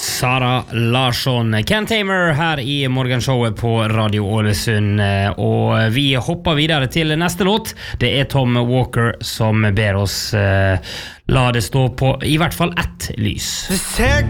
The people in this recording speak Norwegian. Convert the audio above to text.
Sara Larsson, Ken Tamer her i morgenshowet på Radio Ålesund, og vi hopper videre til neste låt. Det er Tom Walker som ber oss la det stå på i hvert fall ett lys. This hair